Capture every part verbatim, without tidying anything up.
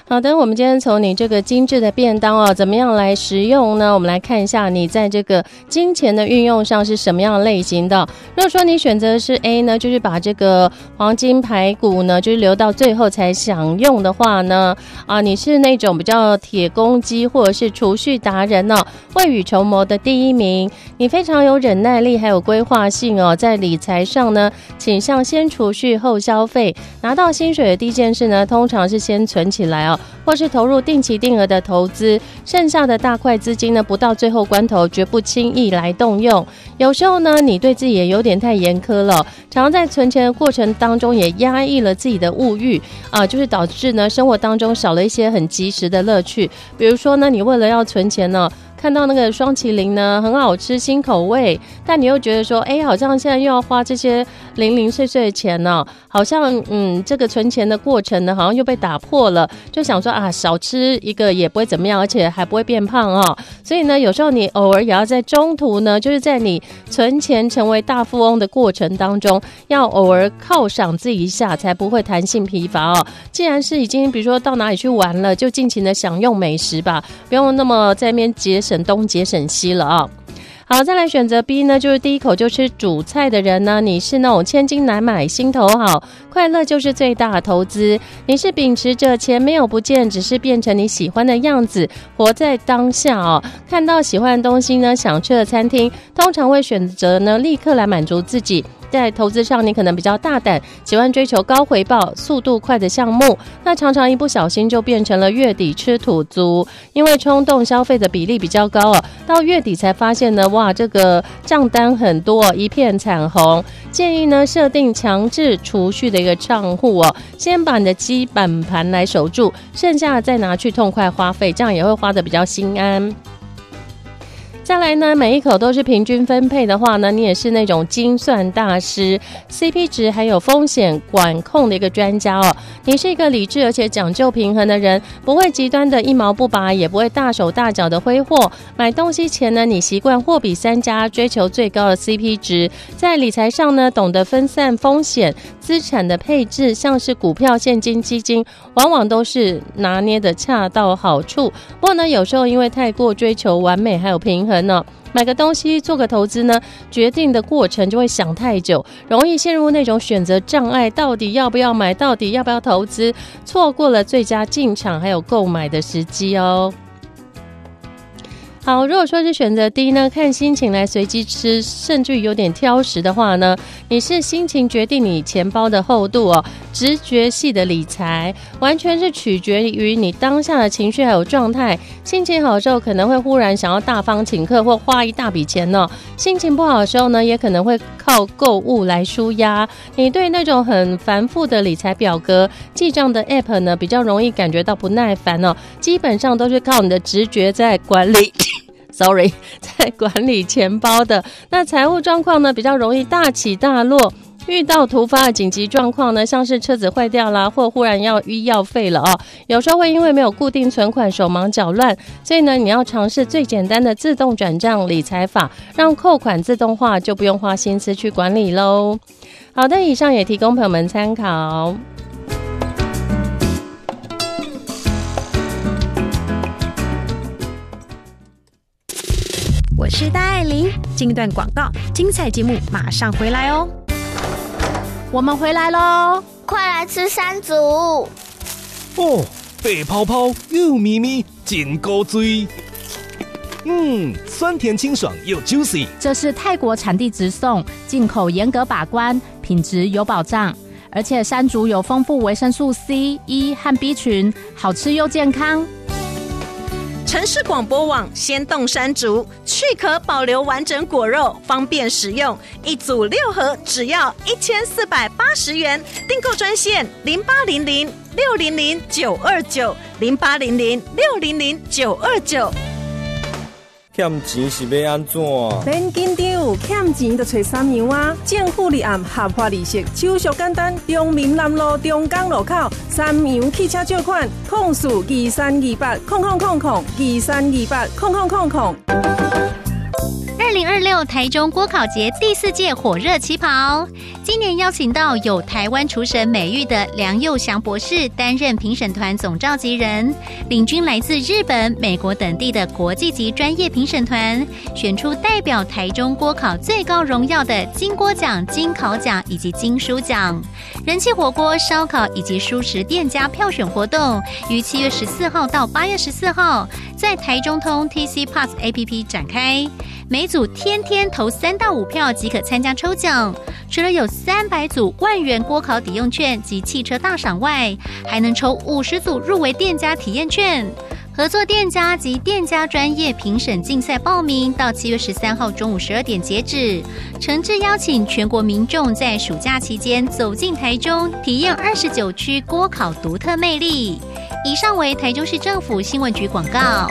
好的，我们今天从你这个精致的便当哦，怎么样来食用呢？我们来看一下你在这个金钱的运用上是什么样类型的。如果说你选择的是 A 呢，就是把这个黄金排骨呢，就是留到最后才享用的话呢，啊，你是那种比较铁公鸡或者是储蓄达人哦，未雨绸缪的第一名，你非常有忍耐力，还有规划性哦，在理财上呢，倾向先储蓄后消费，拿到薪水的第一件事呢，通常是先存起来哦，或是投入定期定额的投资，剩下的大块资金呢，不到最后关头绝不轻易来动用。有时候呢，你对自己也有点太严苛了，常在存钱的过程当中也压抑了自己的物欲啊、呃，就是导致呢生活当中少了一些很及时的乐趣。比如说呢，你为了要存钱呢，看到那个双麒麟呢很好吃新口味，但你又觉得说哎，好像现在又要花这些零零碎碎的钱呢、哦，好像嗯这个存钱的过程呢好像又被打破了，就想说啊少吃一个也不会怎么样，而且还不会变胖哦。所以呢有时候你偶尔也要在中途呢，就是在你存钱成为大富翁的过程当中，要偶尔犒赏自己一下，才不会弹性疲乏哦。既然是已经比如说到哪里去玩了，就尽情的享用美食吧，不用那么在那边节省东节省西了啊、哦。好，再来选择 B 呢，就是第一口就吃主菜的人呢，你是那种千金难买心头好，快乐就是最大的投资。你是秉持着钱没有不见，只是变成你喜欢的样子，活在当下哦。看到喜欢的东西呢，想吃的餐厅，通常会选择呢立刻来满足自己。在投资上你可能比较大胆，喜欢追求高回报速度快的项目，那常常一不小心就变成了月底吃土族，因为冲动消费的比例比较高哦，到月底才发现呢，哇这个账单很多，一片惨红。建议呢设定强制储蓄的一个账户哦，先把你的基本盘来守住，剩下的再拿去痛快花费，这样也会花得比较心安。再来呢，每一口都是平均分配的话呢，你也是那种精算大师 ，C P 值还有风险管控的一个专家哦。你是一个理智而且讲究平衡的人，不会极端的一毛不拔，也不会大手大脚的挥霍。买东西前呢，你习惯货比三家，追求最高的 C P 值。在理财上呢，懂得分散风险，资产的配置，像是股票、现金、基金，往往都是拿捏的恰到好处。不过呢，有时候因为太过追求完美还有平衡。买个东西做个投资呢，决定的过程就会想太久，容易陷入那种选择障碍，到底要不要买，到底要不要投资，错过了最佳进场还有购买的时机哦。好，如果说是选择 D 呢，看心情来随机吃，甚至于有点挑食的话呢，你是心情决定你钱包的厚度哦，直觉系的理财完全是取决于你当下的情绪还有状态。心情好的时候可能会忽然想要大方请客或花一大笔钱哦，心情不好的时候呢，也可能会靠购物来抒压。你对那种很繁复的理财表格、记账的 app 呢，比较容易感觉到不耐烦哦，基本上都是靠你的直觉在管理sorry 在管理钱包的。那财务状况呢，比较容易大起大落，遇到突发的紧急状况呢，像是车子坏掉啦，或忽然要医药费了哦，有时候会因为没有固定存款手忙脚乱，所以呢，你要尝试最简单的自动转账理财法，让扣款自动化，就不用花心思去管理咯。好的，以上也提供朋友们参考。 我是戴爱玲，进一段广告，精彩节目马上回来哦。我们回来咯， 快来吃山竹哦，白泡泡又咪咪，真够醉。嗯，酸甜清爽又 juicy。 这是泰国产地直送，进口严格把关，品质有保障。而且山竹有丰富维生素 C、E 和 B 群，好吃又健康。 城市广播网鲜冻山竹，去壳保留完整果肉，方便食用。一组六盒，只要一千四百八十元。订购专线零八零零六零零九二九零八零零六零零九二九。 欠钱是要安怎？ 免紧张，欠钱就找三样啊！政府立案合法利息，手续简单。中民南路中港路口三洋汽车借款，控诉二三二八空空空空二三二八空空空空。 二零二六台中锅烤节第四届火热起跑，今年邀请到有台湾厨神美誉的梁佑祥博士担任评审团总召集人，领军来自日本、美国等地的国际级专业评审团，选出代表台中锅烤最高荣耀的金锅奖、金烤奖以及金书奖。人气火锅、烧烤以及蔬食店家票选活动于七月十四号到八月十四号在台中通 T C Pass A P P 展开，每组天天投三到五票即可参加抽奖。除了有三百组万元锅烤抵用券及汽车大赏外，还能抽五十组入围店家体验券。合作店家及店家专业评审竞赛报名到七月十三号中午十二点截止，诚挚邀请全国民众在暑假期间走进台中，体验二十九区锅烤独特魅力。以上为台中市政府新闻局广告。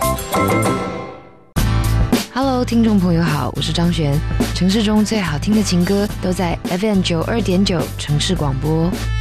Hello， 听众朋友好，我是张璇。城市中最好听的情歌都在 F M 九二点九城市广播。